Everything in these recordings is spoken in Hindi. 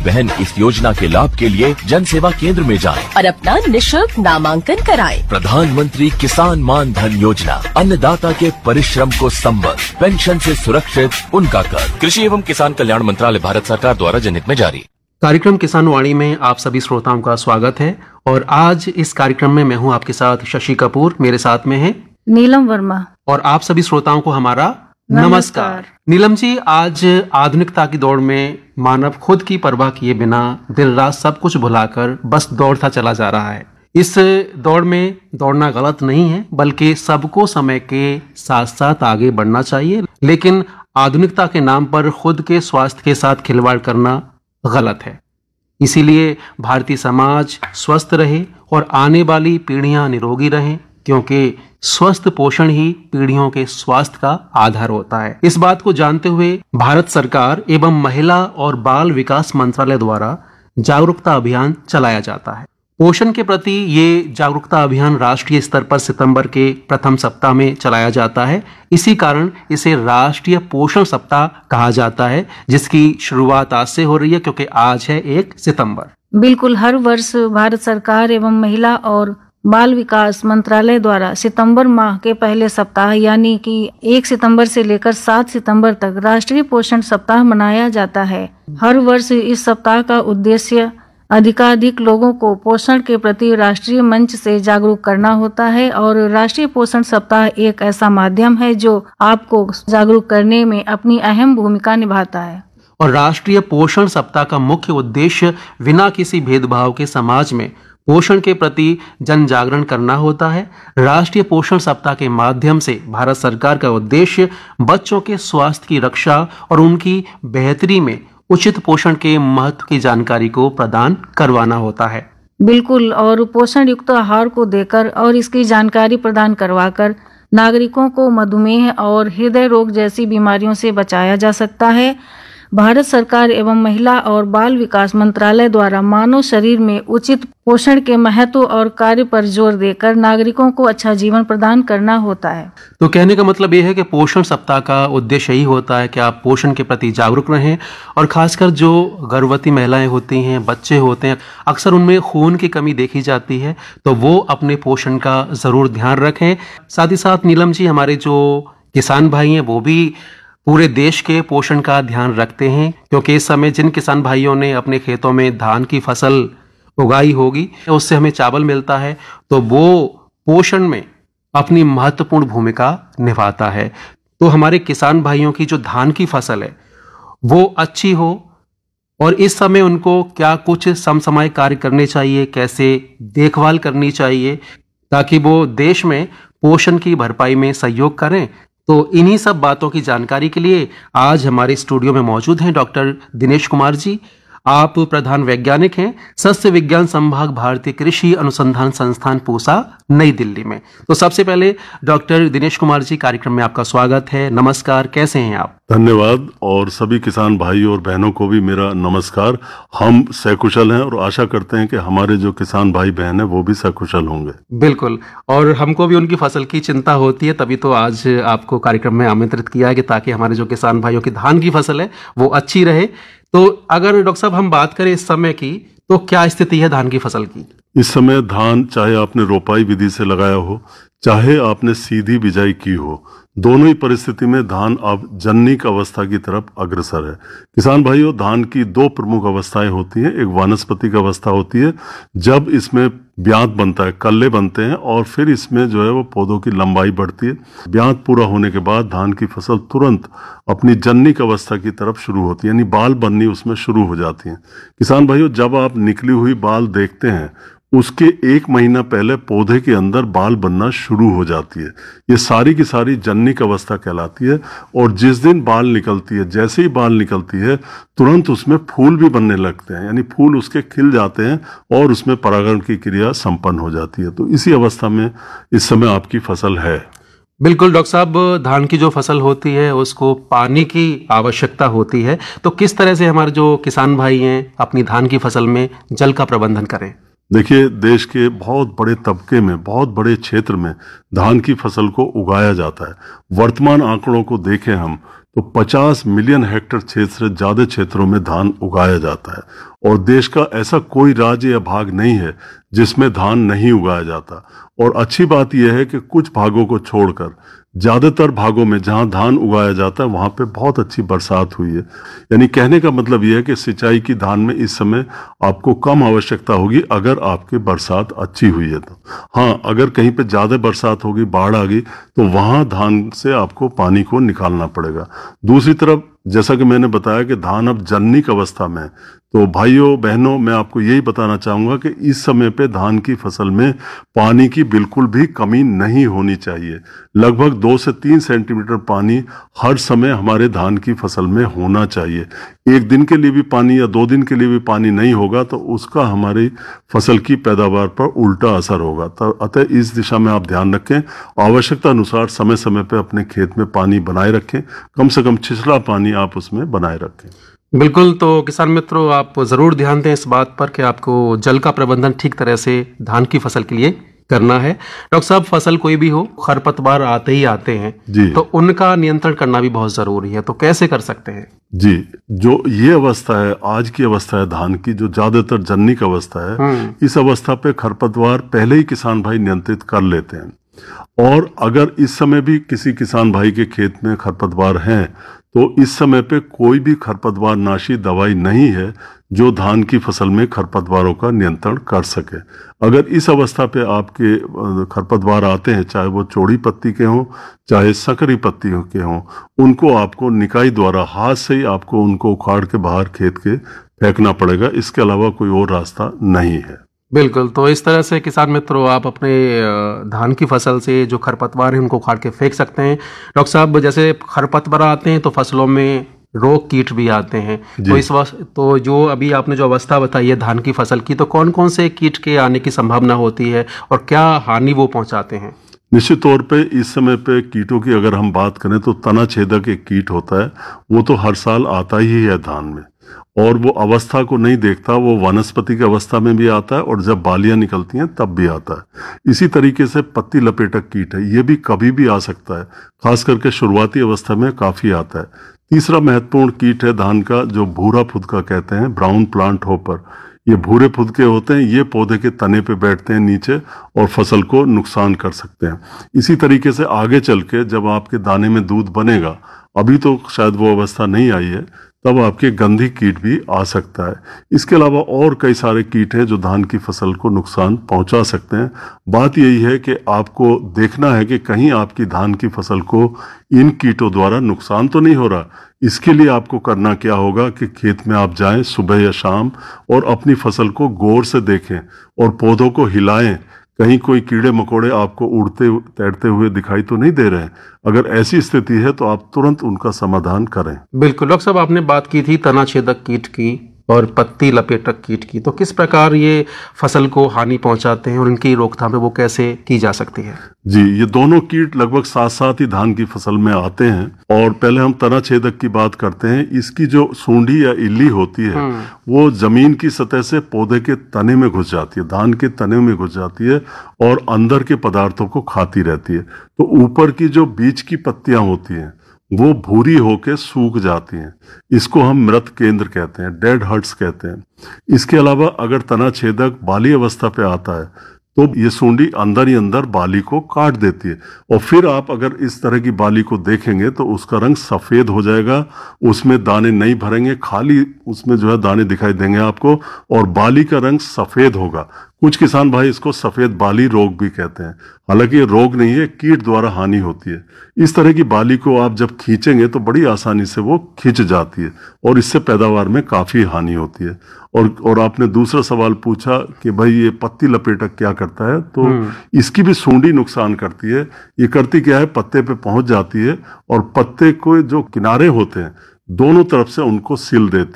बहन इस योजना के लाभ के लिए जन सेवा केंद्र में जाएं और अपना निःशुल्क नामांकन कराएं। प्रधानमंत्री किसान मान धन योजना, अन्नदाता के परिश्रम को संबल, पेंशन से सुरक्षित उनका कर। कृषि एवं किसान कल्याण मंत्रालय, भारत सरकार द्वारा जनहित में जारी। कार्यक्रम किसान वाणी में आप सभी श्रोताओं का स्वागत है और आज इस कार्यक्रम में मैं हूं आपके साथ शशि कपूर, मेरे साथ में है नीलम वर्मा और आप सभी श्रोताओं को हमारा नमस्कार। नीलम जी, आज आधुनिकता की दौड़ में मानव खुद की परवाह किए बिना दिन रात सब कुछ भुलाकर बस दौड़ता चला जा रहा है। इस दौड़ में दौड़ना गलत नहीं है, बल्कि सबको समय के साथ साथ आगे बढ़ना चाहिए, लेकिन आधुनिकता के नाम पर खुद के स्वास्थ्य के साथ खिलवाड़ करना गलत है। इसीलिए भारतीय समाज स्वस्थ रहे और आने वाली पीढ़ियां निरोगी रहें, क्योंकि स्वस्थ पोषण ही पीढ़ियों के स्वास्थ्य का आधार होता है। इस बात को जानते हुए भारत सरकार एवं महिला और बाल विकास मंत्रालय द्वारा जागरूकता अभियान चलाया जाता है। पोषण के प्रति ये जागरूकता अभियान राष्ट्रीय स्तर पर सितंबर के प्रथम सप्ताह में चलाया जाता है। इसी कारण इसे राष्ट्रीय पोषण सप्ताह कहा जाता है, जिसकी शुरुआत आज से हो रही है, क्योंकि आज है 1 सितंबर। बिल्कुल, हर वर्ष भारत सरकार एवं महिला और बाल विकास मंत्रालय द्वारा सितंबर माह के पहले सप्ताह यानी कि 1 सितंबर से लेकर 7 सितंबर तक राष्ट्रीय पोषण सप्ताह मनाया जाता है। हर वर्ष इस सप्ताह का उद्देश्य अधिकाधिक लोगों को पोषण के प्रति राष्ट्रीय मंच से जागरूक करना होता है और राष्ट्रीय पोषण सप्ताह एक ऐसा माध्यम है जो आपको जागरूक करने में अपनी अहम भूमिका निभाता है। और राष्ट्रीय पोषण सप्ताह का मुख्य उद्देश्य बिना किसी भेदभाव के समाज में पोषण के प्रति जन जागरण करना होता है। राष्ट्रीय पोषण सप्ताह के माध्यम से भारत सरकार का उद्देश्य बच्चों के स्वास्थ्य की रक्षा और उनकी बेहतरी में उचित पोषण के महत्व की जानकारी को प्रदान करवाना होता है। बिल्कुल, और पोषण युक्त आहार को देकर और इसकी जानकारी प्रदान करवाकर नागरिकों को मधुमेह और हृदय रोग जैसी बीमारियों से बचाया जा सकता है। भारत सरकार एवं महिला और बाल विकास मंत्रालय द्वारा मानव शरीर में उचित पोषण के महत्व और कार्य पर जोर देकर नागरिकों को अच्छा जीवन प्रदान करना होता है। तो कहने का मतलब यह है कि पोषण सप्ताह का उद्देश्य यही होता है कि आप पोषण के प्रति जागरूक रहें, और खासकर जो गर्भवती महिलाएं होती हैं, बच्चे होते हैं, अक्सर उनमें खून की कमी देखी जाती है, तो वो अपने पोषण का जरूर ध्यान रखें। साथ ही साथ नीलम जी, हमारे जो किसान भाई हैं वो भी पूरे देश के पोषण का ध्यान रखते हैं, क्योंकि इस समय जिन किसान भाइयों ने अपने खेतों में धान की फसल उगाई होगी, उससे हमें चावल मिलता है, तो वो पोषण में अपनी महत्वपूर्ण भूमिका निभाता है। तो हमारे किसान भाइयों की जो धान की फसल है वो अच्छी हो, और इस समय उनको क्या कुछ समसामयिक कार्य करने चाहिए, कैसे देखभाल करनी चाहिए, ताकि वो देश में पोषण की भरपाई में सहयोग करें। तो इन्हीं सब बातों की जानकारी के लिए आज हमारे स्टूडियो में मौजूद हैं डॉक्टर दिनेश कुमार जी। आप प्रधान वैज्ञानिक हैं सस्य विज्ञान संभाग, भारतीय कृषि अनुसंधान संस्थान, पूसा, नई दिल्ली में। तो सबसे पहले डॉक्टर दिनेश कुमार जी, कार्यक्रम में आपका स्वागत है। नमस्कार, कैसे हैं आप? धन्यवाद, और सभी किसान भाइयों और बहनों को भी मेरा नमस्कार। हम सकुशल हैं और आशा करते हैं कि हमारे जो किसान भाई बहन हैं वो भी सकुशल होंगे। बिल्कुल, और हमको भी उनकी फसल की चिंता होती है, तभी तो आज आपको कार्यक्रम में आमंत्रित किया है कि ताकि हमारे जो किसान भाइयों की धान की फसल है वो अच्छी रहे। तो अगर डॉक्टर साहब हम बात करें इस समय की, तो क्या स्थिति है धान की फसल की? इस समय धान, चाहे आपने रोपाई विधि से लगाया हो, चाहे आपने सीधी बिजाई की हो, दोनों ही परिस्थिति में धान अब जन्निक अवस्था की तरफ अग्रसर है। किसान भाइयों, धान की 2 प्रमुख अवस्थाएं होती हैं। एक वानस्पतिक अवस्था होती है, जब इसमें ब्यात बनता है, कल्ले बनते हैं, और फिर इसमें जो है वो पौधों की लंबाई बढ़ती है। ब्यात पूरा होने के बाद धान की फसल तुरंत अपनी जन्निक अवस्था की तरफ शुरू होती है, यानी बाल बननी उसमें शुरू हो जाती है। किसान भाइयों, जब आप निकली हुई बाल देखते हैं, उसके 1 महीना पहले पौधे के अंदर बाल बनना शुरू हो जाती है। ये सारी की सारी जन्निक अवस्था कहलाती है। और जिस दिन बाल निकलती है, जैसे ही बाल निकलती है, तुरंत उसमें फूल भी बनने लगते हैं, यानी फूल उसके खिल जाते हैं और उसमें परागण की क्रिया संपन्न हो जाती है। तो इसी अवस्था में इस समय आपकी फसल है। बिल्कुल डॉक्टर साहब, धान की जो फसल होती है उसको पानी की आवश्यकता होती है, तो किस तरह से हमारे जो किसान भाई हैं अपनी धान की फसल में जल का प्रबंधन करें? देखिए, देश के बहुत बड़े तबके में, बहुत बड़े क्षेत्र में धान की फसल को उगाया जाता है। वर्तमान आंकड़ों को देखें हम तो 50 मिलियन हेक्टेयर क्षेत्र से ज्यादा क्षेत्रों में धान उगाया जाता है और देश का ऐसा कोई राज्य या भाग नहीं है जिसमें धान नहीं उगाया जाता। और अच्छी बात यह है कि कुछ भागों को छोड़कर ज्यादातर भागों में जहां धान उगाया जाता है वहां पे बहुत अच्छी बरसात हुई है। यानी कहने का मतलब यह है कि सिंचाई की धान में इस समय आपको कम आवश्यकता होगी अगर आपकी बरसात अच्छी हुई है तो। हाँ, अगर कहीं पे ज्यादा बरसात होगी, बाढ़ आ गई, तो वहां धान से आपको पानी को निकालना पड़ेगा। दूसरी तरफ जैसा कि मैंने बताया कि धान अब जननिक अवस्था में है, तो भाइयों बहनों, मैं आपको यही बताना चाहूंगा कि इस समय पे धान की फसल में पानी की बिल्कुल भी कमी नहीं होनी चाहिए। लगभग 2 से 3 सेंटीमीटर पानी हर समय हमारे धान की फसल में होना चाहिए। एक दिन के लिए भी पानी या 2 दिन के लिए भी पानी नहीं होगा तो उसका हमारी फसल की पैदावार पर उल्टा असर होगा। तो अतः इस दिशा में आप ध्यान रखें, आवश्यकता अनुसार समय समय पर अपने खेत में पानी बनाए रखें, कम से कम छिछला पानी आप उसमें बनाए रखें। बिल्कुल। तो किसान मित्रों, आप ज़रूर ध्यान दें इस बात पर कि आपको जल का प्रबंधन ठीक तरह से धान की फसल के लिए करना है। डॉक्टर साहब, फसल कोई भी हो, खरपतवार आते ही आते हैं जी, तो उनका नियंत्रण करना भी बहुत जरूरी है, तो कैसे कर सकते हैं? जी, जो ये अवस्था है, आज की अवस्था है धान की, जो ज्यादातर जननिक अवस्था है, इस अवस्था पे खरपतवार पहले ही किसान भाई नियंत्रित कर लेते हैं। और अगर इस समय भी किसी किसान भाई के खेत में खरपतवार हैं तो इस समय पे कोई भी खरपतवार नाशी दवाई नहीं है जो धान की फसल में खरपतवारों का नियंत्रण कर सके। अगर इस अवस्था पे आपके खरपतवार आते हैं, चाहे वो चौड़ी पत्ती के हों, चाहे सकरी पत्ती के हों, उनको आपको निकाई द्वारा हाथ से ही आपको उनको उखाड़ के बाहर खेत के फेंकना पड़ेगा। इसके अलावा कोई और रास्ता नहीं है। बिल्कुल। तो इस तरह से किसान मित्रों, आप अपने धान की फसल से जो खरपतवार है उनको उखाड़ के फेंक सकते हैं। डॉक्टर साहब, जैसे खरपतवार आते हैं तो फसलों में रोग कीट भी आते हैं, तो इस तो जो अभी आपने जो अवस्था बताई है धान की फसल की, तो कौन कौन से कीट के आने की संभावना होती है और क्या हानि वो पहुंचाते हैं? निश्चित तौर पे इस समय पे कीटों की अगर हम बात करें तो तना छेदक एक कीट होता है, वो तो हर साल आता ही है धान में, और वो अवस्था को नहीं देखता, वो वनस्पति की अवस्था में भी आता है और जब बालियां निकलती हैं तब भी आता है। इसी तरीके से पत्ती लपेटक कीट है, ये भी कभी भी आ सकता है, खास करके शुरुआती अवस्था में काफी आता है। तीसरा महत्वपूर्ण कीट है धान का जो भूरा फुदका कहते हैं, ब्राउन प्लांट होपर। ये भूरे फुदके होते हैं, ये पौधे के तने पे बैठते हैं नीचे और फसल को नुकसान कर सकते हैं। इसी तरीके से आगे चल के जब आपके दाने में दूध बनेगा, अभी तो शायद वो अवस्था नहीं आई है, तब आपके गंधी कीट भी आ सकता है। इसके अलावा और कई सारे कीट हैं जो धान की फसल को नुकसान पहुंचा सकते हैं। बात यही है कि आपको देखना है कि कहीं आपकी धान की फसल को इन कीटों द्वारा नुकसान तो नहीं हो रहा। इसके लिए आपको करना क्या होगा कि खेत में आप जाएं सुबह या शाम और अपनी फसल को गौर से देखें और पौधों को हिलाएं, कहीं कोई कीड़े मकोड़े आपको उड़ते तैरते हुए दिखाई तो नहीं दे रहे हैं। अगर ऐसी स्थिति है तो आप तुरंत उनका समाधान करें। बिल्कुल। डॉक्टर साहब, आपने बात की थी तना छेदक कीट की और पत्ती लपेटक कीट की, तो किस प्रकार ये फसल को हानि पहुंचाते हैं और इनकी रोकथाम है वो कैसे की जा सकती है? जी, ये दोनों कीट लगभग साथ साथ ही धान की फसल में आते हैं। और पहले हम तना छेदक की बात करते हैं। इसकी जो सूंडी या इल्ली होती है वो जमीन की सतह से पौधे के तने में घुस जाती है, धान के तने में घुस जाती है और अंदर के पदार्थों को खाती रहती है। तो ऊपर की जो बीच की पत्तियां होती हैं वो भूरी होके सूख जाती हैं। इसको हम मृत केंद्र कहते हैं, डेड हर्ट्स कहते हैं। इसके अलावा अगर तना छेदक बाली अवस्था पे आता है तो ये सूंडी अंदर ही अंदर बाली को काट देती है और फिर आप अगर इस तरह की बाली को देखेंगे तो उसका रंग सफेद हो जाएगा, उसमें दाने नहीं भरेंगे, खाली उसमें जो है दाने दिखाई देंगे आपको और बाली का रंग सफेद होगा। कुछ किसान भाई इसको सफेद बाली रोग भी कहते हैं, हालांकि ये रोग नहीं है, कीट द्वारा हानि होती है। इस तरह की बाली को आप जब खींचेंगे तो बड़ी आसानी से वो खिंच जाती है और इससे पैदावार में काफी हानि होती है। और आपने दूसरा सवाल पूछा कि भाई ये पत्ती लपेटक क्या करता है, तो इसकी भी सूंडी नुकसान करती है। ये करती क्या है, पत्ते पे पहुंच जाती है और पत्ते को जो किनारे होते हैं दोनों तरफ से उनको सिल देती है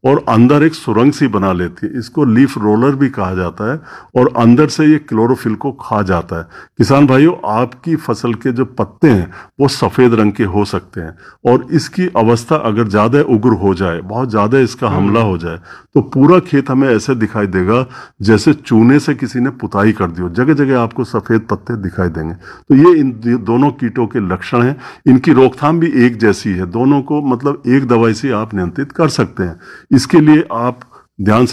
और अंदर एक सुरंग सी बना लेती है। इसको लीफ रोलर भी कहा जाता है और अंदर से ये क्लोरोफिल को खा जाता है। किसान भाइयों, आपकी फसल के जो पत्ते हैं वो सफेद रंग के हो सकते हैं और इसकी अवस्था अगर ज्यादा उग्र हो जाए, बहुत ज्यादा इसका हमला हो जाए, तो पूरा खेत हमें ऐसे दिखाई देगा जैसे चूने से किसी ने पुताई कर दी हो। जगह जगह आपको सफेद पत्ते दिखाई देंगे। तो ये इन दोनों कीटों के लक्षण हैं। इनकी रोकथाम भी एक जैसी है, दोनों को मतलब एक दवाई से आप नियंत्रित कर सकते हैं। इसके लिए आप ध्यान से